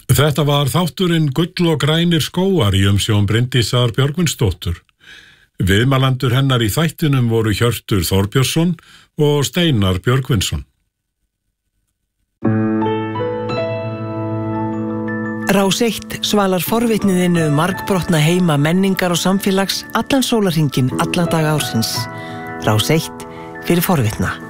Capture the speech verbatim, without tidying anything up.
Þetta var þátturinn Gull og grænir skógar í umsjón Bryndísar Björgvinsdóttur. Viðmælendur hennar í þættinum voru Hjörtur Þorbjörnsson og Steinar Björgvinsson. Rás eitt svalar forvitniðinu margbrotna heima menningar og samfélags allan sólarhringinn alla daga ársins. Rás eitt fyrir forvitna.